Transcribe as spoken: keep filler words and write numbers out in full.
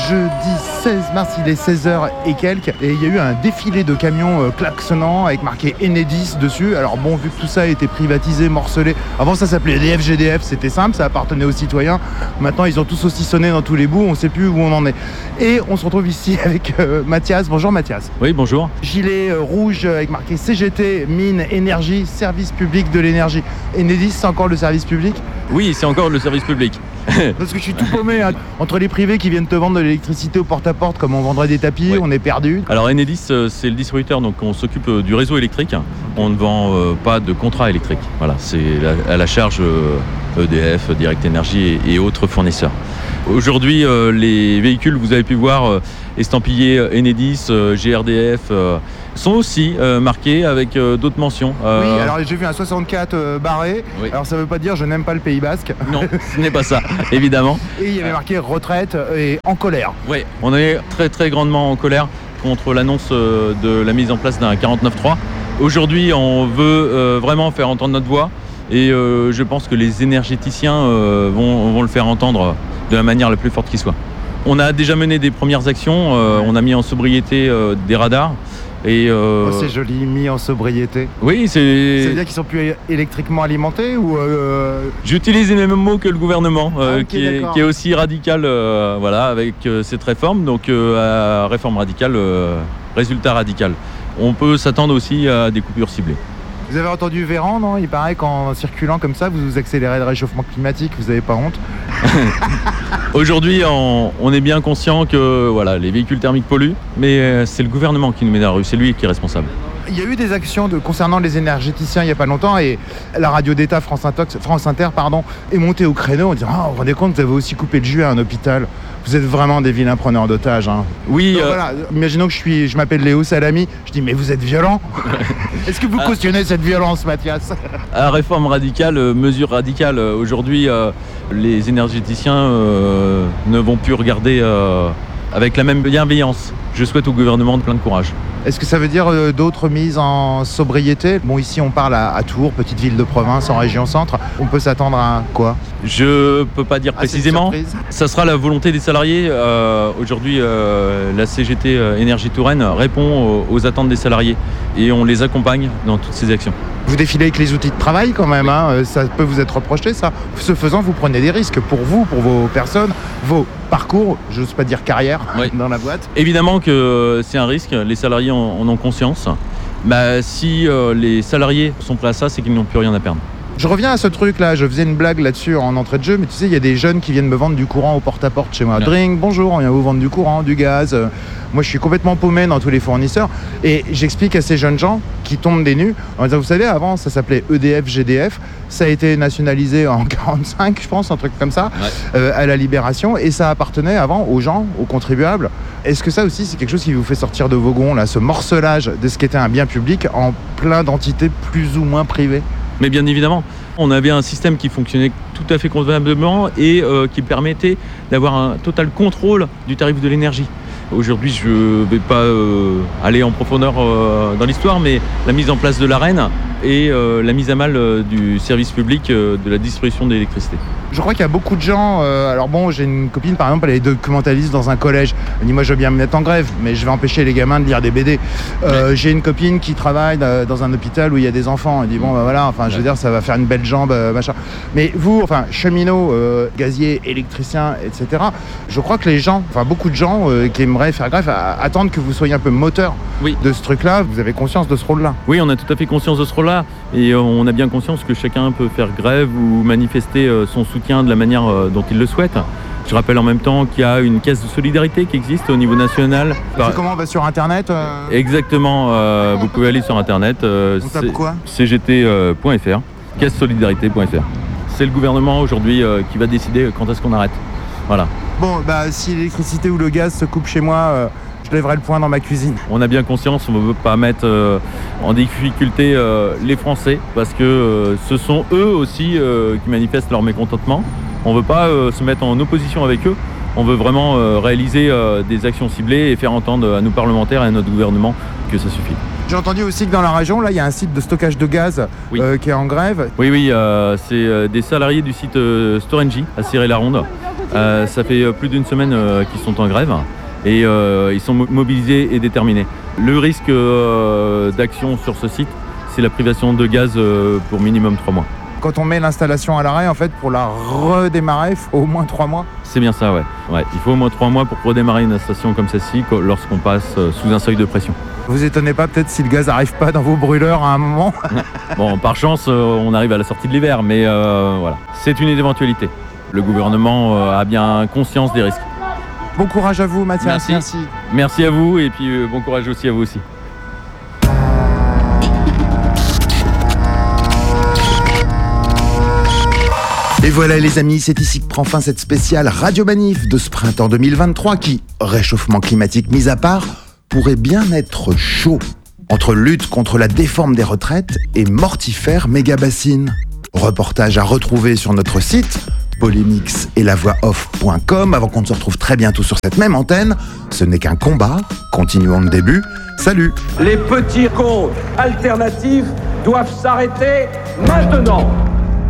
jeudi seize mars, il est seize heures et quelques, et il y a eu un défilé de camions euh, klaxonnants avec marqué Enedis dessus. Alors bon, vu que tout ça a été privatisé, morcelé, avant ça s'appelait E D F G D F, c'était simple, ça appartenait aux citoyens. Maintenant ils ont tous aussi sonné dans tous les bouts, on ne sait plus où on en est. Et on se retrouve ici avec euh, Mathias. Bonjour Mathias. Oui, bonjour. Gilet euh, rouge avec marqué C G T, mine, énergie, service public de l'énergie. Enedis, c'est encore le service public? Oui, c'est encore le service public. Parce que je suis tout paumé, hein. Entre les privés qui viennent te vendre de l'électricité au porte-à-porte comme on vendrait des tapis, oui. On est perdu. Alors Enedis, c'est le distributeur, donc on s'occupe du réseau électrique. On ne vend euh, pas de contrat électrique. Voilà, c'est à la charge euh, E D F, Direct Énergie et, et autres fournisseurs. Aujourd'hui, euh, les véhicules, vous avez pu voir, euh, estampillés Enedis, euh, G R D F, euh, sont aussi euh, marqués avec euh, d'autres mentions. Euh... Oui, alors j'ai vu un soixante-quatre euh, barré. Oui. Alors ça veut pas dire je n'aime pas le Pays Basque. Non, ce n'est pas ça, évidemment. Et il y avait marqué retraite et en colère. Oui, on est très très grandement en colère contre l'annonce de la mise en place d'un quarante-neuf trois. Aujourd'hui, on veut euh, vraiment faire entendre notre voix et euh, je pense que les énergéticiens euh, vont, vont le faire entendre de la manière la plus forte qui soit. On a déjà mené des premières actions, euh, on a mis en sobriété euh, des radars. Et euh... oh, c'est joli, mis en sobriété. Oui, c'est... Ça veut dire qu'ils sont plus électriquement alimentés ou euh... J'utilise les mêmes mots que le gouvernement, euh, ah, okay, qui, est, qui est aussi radical euh, voilà, avec euh, cette réforme. Donc, euh, à réforme radicale, euh, résultat radical. On peut s'attendre aussi à des coupures ciblées. Vous avez entendu Véran, non? Il paraît qu'en circulant comme ça, vous vous accélérez le réchauffement climatique, vous n'avez pas honte? Aujourd'hui, on, on est bien conscient que voilà, les véhicules thermiques polluent, mais c'est le gouvernement qui nous met dans la rue, c'est lui qui est responsable. Il y a eu des actions de, concernant les énergéticiens il n'y a pas longtemps et la radio d'État France, Intox, France Inter pardon, est montée au créneau en disant oh, « Vous vous rendez compte, vous avez aussi coupé le jus à un hôpital. Vous êtes vraiment des vilains preneurs d'otages. Hein. » Oui. Donc, euh... voilà, imaginons que je, suis, je m'appelle Léo Salami. Je dis « Mais vous êtes violent !» Est-ce que vous cautionnez cette violence, Mathias? À réforme radicale, euh, mesure radicale. Aujourd'hui, euh, les énergéticiens euh, ne vont plus regarder euh, avec la même bienveillance. Je souhaite au gouvernement plein de courage. Est-ce que ça veut dire euh, d'autres mises en sobriété? Bon, ici, on parle à, à Tours, petite ville de province, en région centre. On peut s'attendre à quoi? Je peux pas dire ah, précisément. Ça sera la volonté des salariés. Euh, aujourd'hui, euh, la C G T euh, Énergie Touraine répond aux, aux attentes des salariés et on les accompagne dans toutes ces actions. Vous défilez avec les outils de travail quand même, hein. Ça peut vous être reproché ça. Ce faisant, vous prenez des risques pour vous, pour vos personnes, vos parcours, je n'ose pas dire carrière, oui. Dans la boîte. Évidemment que c'est un risque, les salariés en, en ont conscience. Bah, si euh, les salariés sont prêts à ça, c'est qu'ils n'ont plus rien à perdre. Je reviens à ce truc-là, je faisais une blague là-dessus en entrée de jeu, mais tu sais, il y a des jeunes qui viennent me vendre du courant au porte-à-porte chez moi. Drink, bonjour, on vient vous vendre du courant, du gaz. Moi, je suis complètement paumé dans tous les fournisseurs. Et j'explique à ces jeunes gens qui tombent des nues en disant, vous savez, avant, ça s'appelait E D F G D F. Ça a été nationalisé en quarante-cinq, je pense, un truc comme ça, ouais. euh, à la Libération. Et ça appartenait avant aux gens, aux contribuables. Est-ce que ça aussi, c'est quelque chose qui vous fait sortir de vos gonds, là, ce morcelage de ce qui était un bien public en plein d'entités plus ou moins privées? Mais bien évidemment, on avait un système qui fonctionnait tout à fait convenablement et euh, qui permettait d'avoir un total contrôle du tarif de l'énergie. Aujourd'hui, je ne vais pas euh, aller en profondeur euh, dans l'histoire, mais la mise en place de l'Arenh et euh, la mise à mal euh, du service public euh, de la distribution d'électricité. Je crois qu'il y a beaucoup de gens, euh, alors bon, j'ai une copine par exemple, elle est documentaliste dans un collège, elle dit moi je veux bien me mettre en grève, mais je vais empêcher les gamins de lire des B D. Euh, ouais. J'ai une copine qui travaille dans un hôpital où il y a des enfants, elle dit bon bah voilà, enfin je veux dire ça va faire une belle jambe, euh, machin. Mais vous, enfin cheminot, euh, gazier, électricien, et cetera, je crois que les gens, enfin beaucoup de gens euh, qui aimeraient faire grève à, attendent que vous soyez un peu moteur oui. de ce truc-là, vous avez conscience de ce rôle-là? Oui, on a tout à fait conscience de ce rôle-là et on a bien conscience que chacun peut faire grève ou manifester euh, son soutien de la manière euh, dont il le souhaite. Je rappelle en même temps qu'il y a une caisse de solidarité qui existe au niveau national. C'est comment on va sur internet euh... Exactement, euh, vous pouvez aller sur internet. Euh, on tape quoi? C G T point F R, caisse solidarité point F R. C'est le gouvernement aujourd'hui euh, qui va décider quand est-ce qu'on arrête. Voilà. Bon, bah si l'électricité ou le gaz se coupe chez moi, euh, je lèverai le poing dans ma cuisine. On a bien conscience, on ne veut pas mettre euh, en difficulté euh, les Français parce que euh, ce sont eux aussi euh, qui manifestent leur mécontentement. On ne veut pas euh, se mettre en opposition avec eux. On veut vraiment euh, réaliser euh, des actions ciblées et faire entendre à nos parlementaires et à notre gouvernement que ça suffit. J'ai entendu aussi que dans la région, là, il y a un site de stockage de gaz oui. euh, qui est en grève. Oui, oui, euh, c'est euh, des salariés du site euh, Storengy à Cirey-la-Ronde Euh, ça fait plus d'une semaine euh, qu'ils sont en grève et euh, ils sont mo- mobilisés et déterminés. Le risque euh, d'action sur ce site, c'est la privation de gaz euh, pour minimum trois mois. Quand on met l'installation à l'arrêt, en fait, pour la redémarrer, il faut au moins trois mois. C'est bien ça, ouais. ouais. Il faut au moins trois mois pour redémarrer une station comme celle-ci co- lorsqu'on passe euh, sous un seuil de pression. Vous étonnez pas peut-être si le gaz n'arrive pas dans vos brûleurs à un moment? Bon, par chance, euh, on arrive à la sortie de l'hiver, mais euh, voilà. C'est une éventualité. Le gouvernement euh, a bien conscience des risques. Bon courage à vous, Mathias. Merci. Merci. Merci à vous et puis euh, bon courage aussi à vous aussi. Et voilà les amis, c'est ici que prend fin cette spéciale Radio Manif de ce printemps deux mille vingt-trois qui, réchauffement climatique mis à part, pourrait bien être chaud. Entre lutte contre la déforme des retraites et mortifère méga-bassine. Reportage à retrouver sur notre site polémix et la voix off point com avant qu'on ne se retrouve très bientôt sur cette même antenne. Ce n'est qu'un combat, continuons le début. Salut! Les petits comptes alternatifs doivent s'arrêter maintenant.